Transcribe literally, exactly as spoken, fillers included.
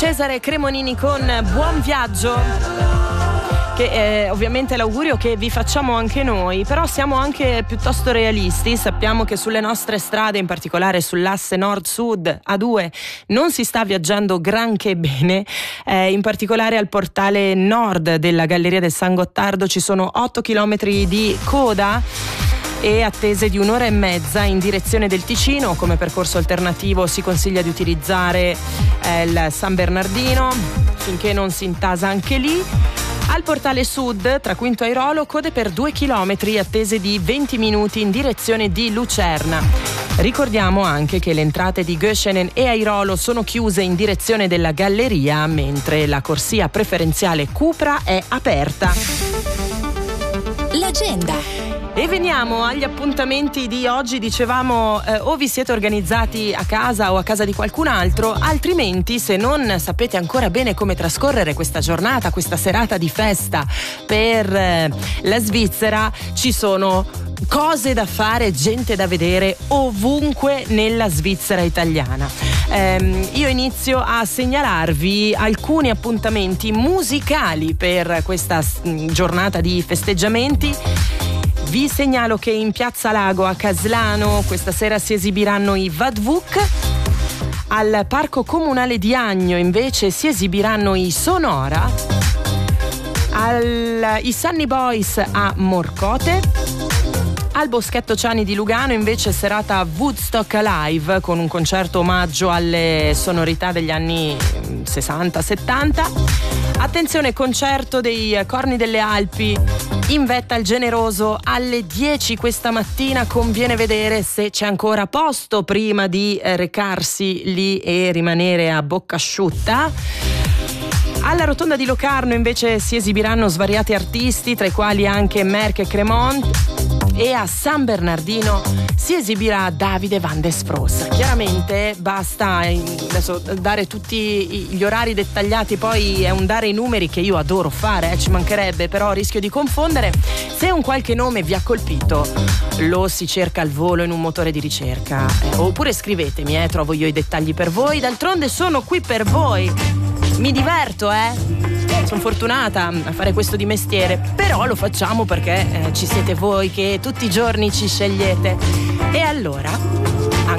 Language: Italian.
Cesare Cremonini con Buon Viaggio, che è ovviamente l'augurio che vi facciamo anche noi, però siamo anche piuttosto realisti. Sappiamo che sulle nostre strade, in particolare sull'asse nord-sud A due, non si sta viaggiando granché bene, eh, in particolare al portale nord della Galleria del San Gottardo ci sono otto chilometri di coda e attese di un'ora e mezza in direzione del Ticino. Come percorso alternativo si consiglia di utilizzare eh, il San Bernardino finché non si intasa anche lì. Al portale sud, tra Quinto Airolo, code per due chilometri, attese di venti minuti in direzione di Lucerna. Ricordiamo anche che le entrate di Göschenen e Airolo sono chiuse in direzione della galleria, mentre la corsia preferenziale Cupra è aperta. L'agenda. E veniamo agli appuntamenti di oggi. Dicevamo eh, o vi siete organizzati a casa o a casa di qualcun altro, altrimenti se non sapete ancora bene come trascorrere questa giornata, questa serata di festa per eh, la Svizzera, ci sono cose da fare, gente da vedere ovunque nella Svizzera italiana. Eh, io inizio a segnalarvi alcuni appuntamenti musicali per questa s- giornata di festeggiamenti. Vi segnalo che in Piazza Lago a Caslano questa sera si esibiranno i Vadvuk. Al Parco Comunale di Agno invece si esibiranno i Sonora. Al, i Sunny Boys a Morcote. Al Boschetto Ciani di Lugano invece serata Woodstock Live con un concerto omaggio alle sonorità degli anni sessanta settanta. Attenzione, concerto dei Corni delle Alpi in vetta al Generoso alle dieci questa mattina. Conviene vedere se c'è ancora posto prima di recarsi lì e rimanere a bocca asciutta. Alla Rotonda di Locarno invece si esibiranno svariati artisti, tra i quali anche Merck e Cremont. E a San Bernardino si esibirà Davide Van der Spross. Chiaramente basta adesso dare tutti gli orari dettagliati, poi è un dare i numeri che io adoro fare, eh, ci mancherebbe, però rischio di confondere. Se un qualche nome vi ha colpito, lo si cerca al volo in un motore di ricerca, eh, oppure scrivetemi, eh, trovo io i dettagli per voi. D'altronde sono qui per voi, mi diverto, eh sono fortunata a fare questo di mestiere, però lo facciamo perché eh, ci siete voi che tutti i giorni ci scegliete. E allora